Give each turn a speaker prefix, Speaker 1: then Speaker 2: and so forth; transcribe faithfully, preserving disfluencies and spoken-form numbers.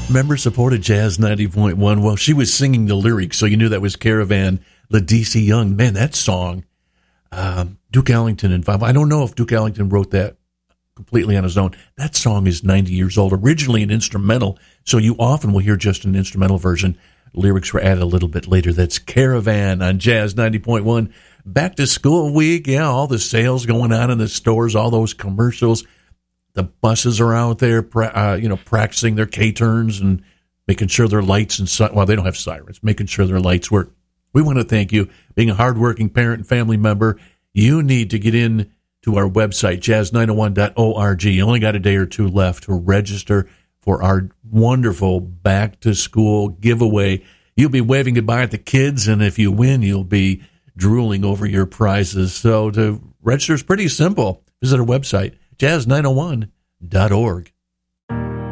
Speaker 1: Member-supported Jazz ninety point one. Well, she was singing the lyrics, so you knew that was Caravan, LaDeacey Young. Man, that song, um, Duke Ellington and five. I don't know if Duke Ellington wrote that completely on his own. That song is ninety years old, originally an instrumental, so you often will hear just an instrumental version. Lyrics were added a little bit later. That's Caravan on Jazz ninety point one. Back to school week, yeah, all the sales going on in the stores, all those commercials. The buses are out there, uh, you know, practicing their K-turns and making sure their lights and, si- well, they don't have sirens, making sure their lights work. We want to thank you. Being a hardworking parent and family member, you need to get in to our website, jazz nine oh one dot org. You only got a day or two left to register for our wonderful back-to-school giveaway. You'll be waving goodbye at the kids, and if you win, you'll be drooling over your prizes. So to register is pretty simple. Visit our website, jazz nine oh one dot org.